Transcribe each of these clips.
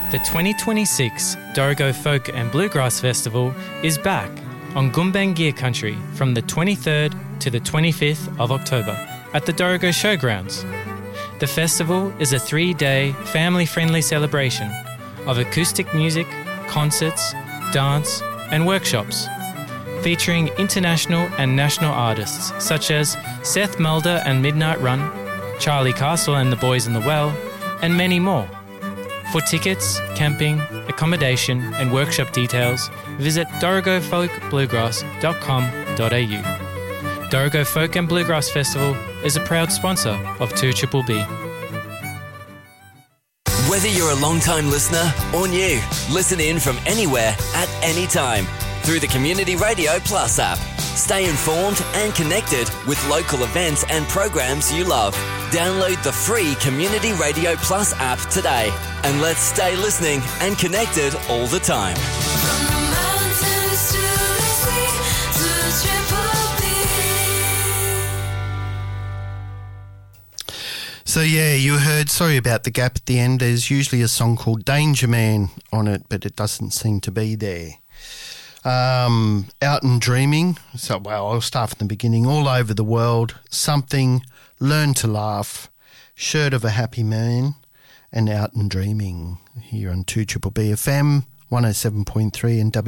The 2026 Dorrigo Folk and Bluegrass Festival is back on Gumbaynggirr country from the 23rd to the 25th of October at the Dorrigo Showgrounds. The festival is a 3-day family-friendly celebration of acoustic music, concerts, dance and workshops, featuring international and national artists such as Seth Mulder and Midnight Run, Charlie Castle and the Boys in the Well, and many more. For tickets, camping, accommodation and workshop details, visit dorrigofolkbluegrass.com.au. Dorrigo Folk and Bluegrass Festival is a proud sponsor of 2BBB. Whether you're a long-time listener or new, listen in from anywhere at any time through the Community Radio Plus app. Stay informed and connected with local events and programs you love. Download the free Community Radio Plus app today and let's stay listening and connected all the time. From the mountains to the sea, to BBB. So yeah, you heard, sorry about the gap at the end, there's usually a song called Danger Man on it, but it doesn't seem to be there. Out and Dreaming, so well, I'll start from the beginning. All Over the World, Something, Learn to Laugh, Shirt of a Happy Man, and Out and Dreaming here on 2BBB FM 107.3 and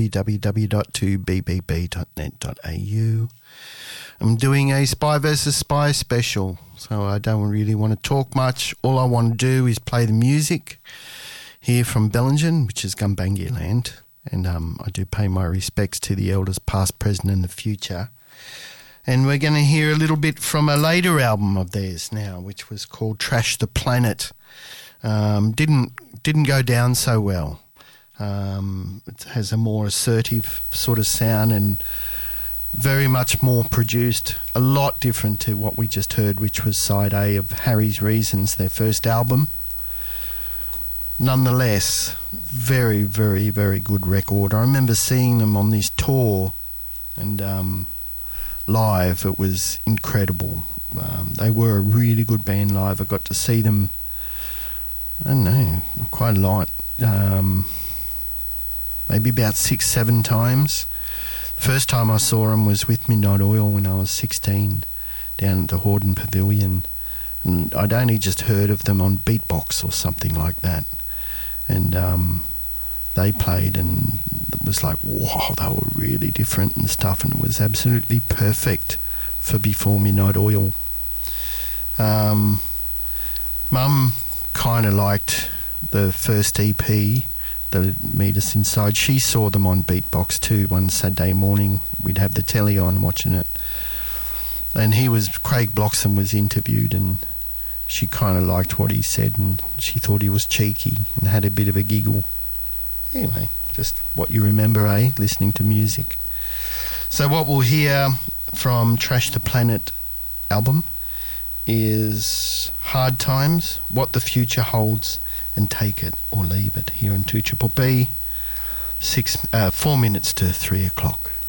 www.2bbb.net.au. I'm doing a Spy vs. Spy special, so I don't really want to talk much. All I want to do is play the music here from Bellingen, which is Gumbaynggirr land, and I do pay my respects to the elders past, present and the future. And we're going to hear a little bit from a later album of theirs now, which was called Trash the Planet. Didn't go down so well. It has a more assertive sort of sound and very much more produced, a lot different to what we just heard, which was side A of Harry's Reasons, their first album. Nonetheless, very, very, very good record. I remember seeing them on this tour and live. It was incredible. They were a really good band live. I got to see them, I don't know, quite a lot. Maybe about 6-7 times. First time I saw them was with Midnight Oil when I was 16 down at the Hordern Pavilion. And I'd only just heard of them on Beatbox or something like that. And they played and it was like, wow, they were really different and stuff, and it was absolutely perfect for Before Midnight Oil. Mum kind of liked the first EP, the Meet Us Inside. She saw them on Beatbox too one Saturday morning. We'd have the telly on watching it. And Craig Bloxham was interviewed and she kind of liked what he said and she thought he was cheeky and had a bit of a giggle. Anyway, just what you remember, listening to music. So what we'll hear from Trash the Planet album is Hard Times, What the Future Holds, and Take It or Leave It here on 2BBB, 4 minutes to 3 o'clock.